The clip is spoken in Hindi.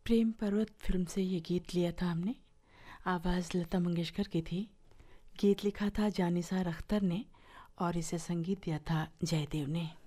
प्रेम पर्वत फिल्म से ये गीत लिया था हमने। आवाज़ लता मंगेशकर की थी। गीत लिखा था जानिसार अख्तर ने और इसे संगीत दिया था जयदेव ने।